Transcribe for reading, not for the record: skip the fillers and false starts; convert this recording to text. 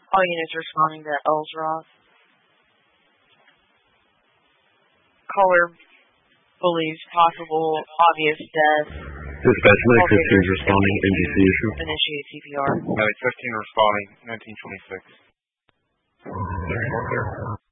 All units responding to Ellsworth. Caller believes possible obvious death. Dispatch Medic 15 is responding. NBC issue. Initiate CPR. Medic 15 responding. 1926.